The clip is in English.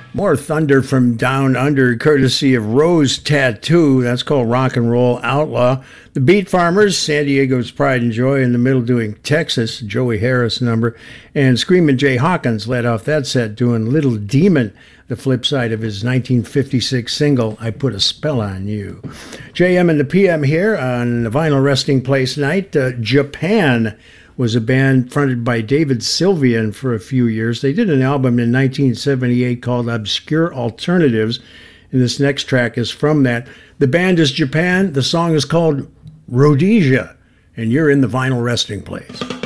More thunder from down under, courtesy of Rose Tattoo. That's called Rock and Roll Outlaw. The Beat Farmers, San Diego's pride and joy, in the middle doing Texas, Joey Harris number. And Screamin' Jay Hawkins led off that set doing Little Demon, the flip side of his 1956 single, I Put a Spell on You. JM and the PM here on the Vinyl Resting Place night. Japan was a band fronted by David Sylvian for a few years. They did an album in 1978 called Obscure Alternatives, and this next track is from that. The band is Japan. The song is called Rhodesia, and you're in the Vinyl Resting Place.